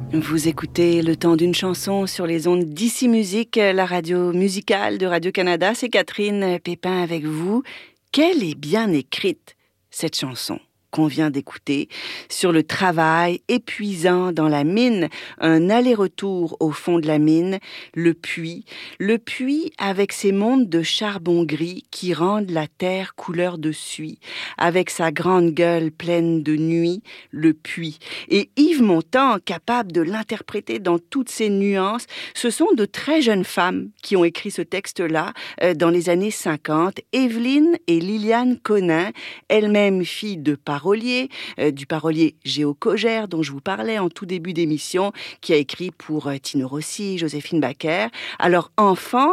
Vous écoutez Le Temps d'une chanson sur les ondes d'Ici Musique, la radio musicale de Radio-Canada. C'est Catherine Pépin avec vous. Quelle est bien écrite cette chanson qu'on vient d'écouter sur le travail épuisant dans la mine, un aller-retour au fond de la mine, le puits avec ses mondes de charbon gris qui rendent la terre couleur de suie, avec sa grande gueule pleine de nuit, le puits. Et Yves Montand, capable de l'interpréter dans toutes ses nuances, ce sont de très jeunes femmes qui ont écrit ce texte-là dans les années 50, Evelyne et Liliane Conin, elles-mêmes filles de parolier, du parolier Géo Cogère dont je vous parlais en tout début d'émission, qui a écrit pour Tino Rossi, Joséphine Baker. Alors enfants,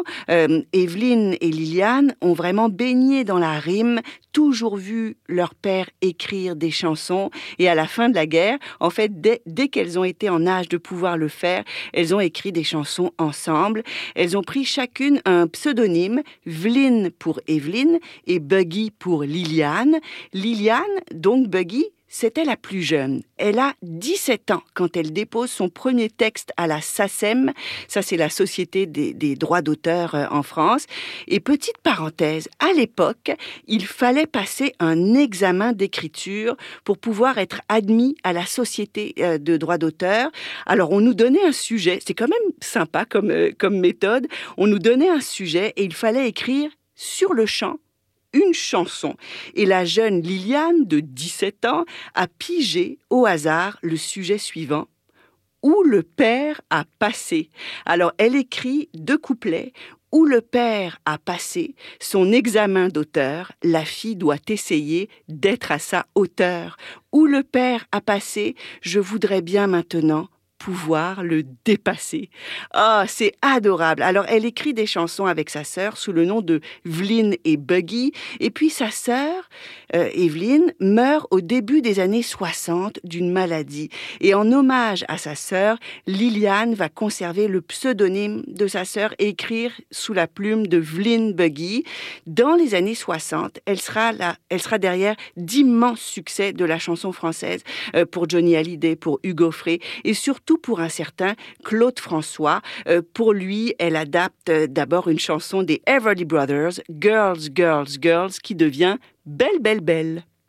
Evelyne et Liliane ont vraiment baigné dans la rime, toujours vu leur père écrire des chansons, et à la fin de la guerre, en fait, dès qu'elles ont été en âge de pouvoir le faire, elles ont écrit des chansons ensemble. Elles ont pris chacune un pseudonyme, Vline pour Evelyne et Buggy pour Liliane. Liliane, donc Buggy, c'était la plus jeune. Elle a 17 ans quand elle dépose son premier texte à la SACEM. Ça, c'est la Société des droits d'auteur en France. Et petite parenthèse, à l'époque, il fallait passer un examen d'écriture pour pouvoir être admis à la Société de droits d'auteur. Alors, on nous donnait un sujet. C'est quand même sympa comme méthode. On nous donnait un sujet et il fallait écrire sur le champ une chanson. Et la jeune Liliane, de 17 ans, a pigé au hasard le sujet suivant, où le père a passé. Alors, elle écrit 2 couplets. Où le père a passé son examen d'auteur, la fille doit essayer d'être à sa hauteur. Où le père a passé, je voudrais bien maintenant pouvoir le dépasser. Ah, c'est adorable. Alors, elle écrit des chansons avec sa sœur sous le nom de Vline et Buggy. Et puis, sa sœur, Evelyne, meurt au début des années 60 d'une maladie. Et en hommage à sa sœur, Liliane va conserver le pseudonyme de sa sœur et écrire sous la plume de Vline Buggy. Dans les années 60, elle sera derrière d'immenses succès de la chanson française pour Johnny Hallyday, pour Hugo Frey et surtout pour un certain Claude François. Pour lui, elle adapte d'abord une chanson des Everly Brothers, Girls, Girls, Girls, qui devient Belle, Belle, Belle.